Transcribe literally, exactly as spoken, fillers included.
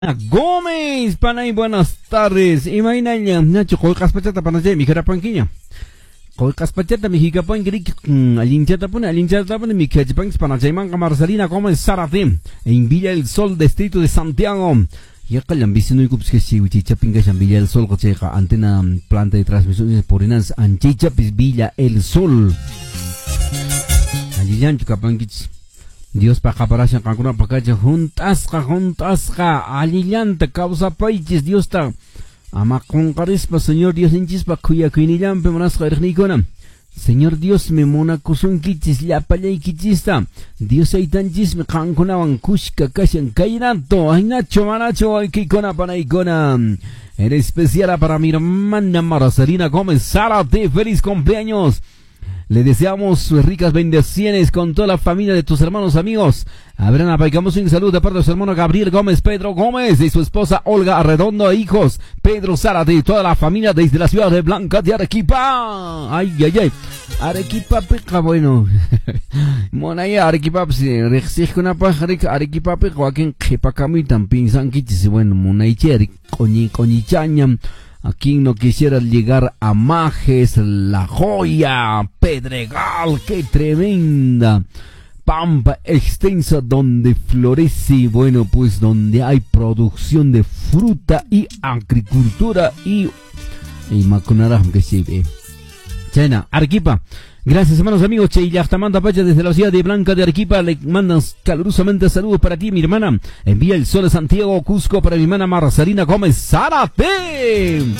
Gómez, Panay, buenas tardes. Imagina Nacho, koy kaspachata panay, mi cara panquiña. Koy kaspachata, mi hija pan grik, alinchata pone, alinchata pone, mi cachipan, panay, man, Marcelina Gómez, Sarate, en Villa El Sol, distrito de Santiago. Ya que la ambición y cups que si uchicha pinga en Villa El Sol, cocheja, antena, planta de transmisiones por inas, anchichapis Villa El Sol. Allí ya, chucapanquich. Dios pa caparasha kankuna pakacha juntasqa juntasqa alillanta causa paichis Dios ta ama concarispa Señor Dios inchispa kuya kuinillampe monasqa irqnikuna Señor Dios me mona kusunkichis llapallaykichista Dios aytanchismi qankunawan kushka kashan kaynato aynacho manacho aykikuna panaykuna en especial para mi hermana Marcelina Gómez Zárate, feliz cumpleaños. Le deseamos ricas bendiciones con toda la familia de tus hermanos amigos. Abraham apaicamos un saludo de parte de su hermano Gabriel Gómez, Pedro Gómez y su esposa Olga Arredondo e hijos, Pedro Zárate y toda la familia desde la ciudad de Blanca de Arequipa. Ay, ay, ay. Arequipa, peca, bueno. Monaya, Arequipa, si rexig una pajarika, Arequipa, peca, aquí en Jepacami, también sanquichis, bueno, Monaiche, coñi, coñichañam. A quien no quisiera llegar a Majes, La Joya, Pedregal, qué tremenda pampa extensa donde florece, bueno, pues donde hay producción de fruta y agricultura y y macunaram que se ve. Chena, Arequipa. Gracias, hermanos amigos. Che y Yachtamanda Pacha desde la ciudad de Blanca de Arequipa. Le mandan calurosamente saludos para ti, mi hermana. Envía el sol de Santiago, Cusco para mi hermana Marcelina Gómez Zárate.